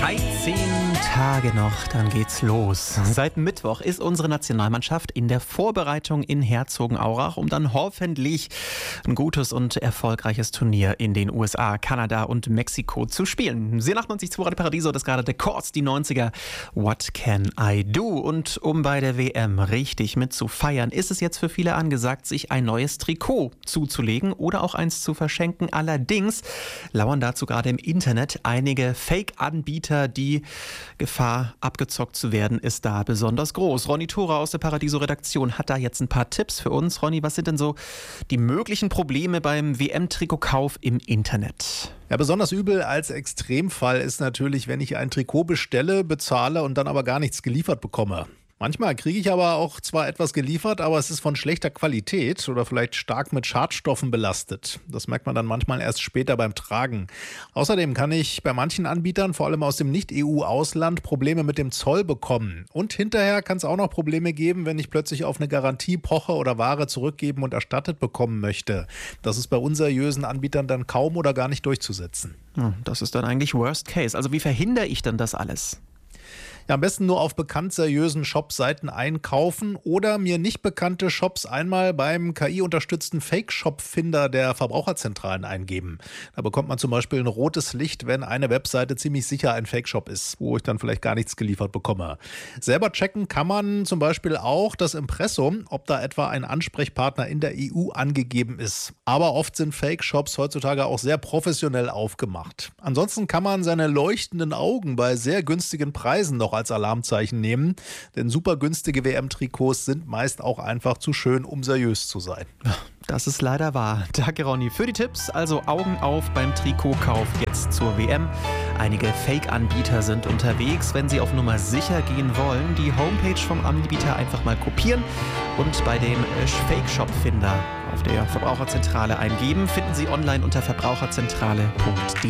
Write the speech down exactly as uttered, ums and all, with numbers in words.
dreizehn Tage noch, dann geht's los. Seit Mittwoch ist unsere Nationalmannschaft in der Vorbereitung in Herzogenaurach, um dann hoffentlich ein gutes und erfolgreiches Turnier in den U S A, Kanada und Mexiko zu spielen. Sie achtundneunzig Komma zwei Radio Paradiso, das ist gerade der Kurs, die neunziger. What can I do? Und um bei der W M richtig mit zu feiern, ist es jetzt für viele angesagt, sich ein neues Trikot zuzulegen oder auch eins zu verschenken. Allerdings lauern dazu gerade im Internet einige Fake-Anbieter. Die Gefahr, abgezockt zu werden, ist da besonders groß. Ronny Thora aus der Paradiso-Redaktion hat da jetzt ein paar Tipps für uns. Ronny, was sind denn so die möglichen Probleme beim W M-Trikotkauf im Internet? Ja, besonders übel als Extremfall ist natürlich, wenn ich ein Trikot bestelle, bezahle und dann aber gar nichts geliefert bekomme. Manchmal kriege ich aber auch zwar etwas geliefert, aber es ist von schlechter Qualität oder vielleicht stark mit Schadstoffen belastet. Das merkt man dann manchmal erst später beim Tragen. Außerdem kann ich bei manchen Anbietern, vor allem aus dem Nicht-E U-Ausland, Probleme mit dem Zoll bekommen. Und hinterher kann es auch noch Probleme geben, wenn ich plötzlich auf eine Garantie poche oder Ware zurückgeben und erstattet bekommen möchte. Das ist bei unseriösen Anbietern dann kaum oder gar nicht durchzusetzen. Das ist dann eigentlich Worst Case. Also wie verhindere ich denn das alles? Ja, am besten nur auf bekannt seriösen Shop-Seiten einkaufen oder mir nicht bekannte Shops einmal beim K I-unterstützten Fake-Shop-Finder der Verbraucherzentralen eingeben. Da bekommt man zum Beispiel ein rotes Licht, wenn eine Webseite ziemlich sicher ein Fake-Shop ist, wo ich dann vielleicht gar nichts geliefert bekomme. Selber checken kann man zum Beispiel auch das Impressum, ob da etwa ein Ansprechpartner in der E U angegeben ist. Aber oft sind Fake-Shops heutzutage auch sehr professionell aufgemacht. Ansonsten kann man seine leuchtenden Augen bei sehr günstigen Preisen noch als Alarmzeichen nehmen, denn super günstige W M-Trikots sind meist auch einfach zu schön, um seriös zu sein. Das ist leider wahr. Danke, Ronny, für die Tipps. Also Augen auf beim Trikotkauf jetzt zur W M. Einige Fake-Anbieter sind unterwegs. Wenn Sie auf Nummer sicher gehen wollen, die Homepage vom Anbieter einfach mal kopieren und bei dem Fake-Shop-Finder auf der Verbraucherzentrale eingeben. Finden Sie online unter verbraucherzentrale punkt de.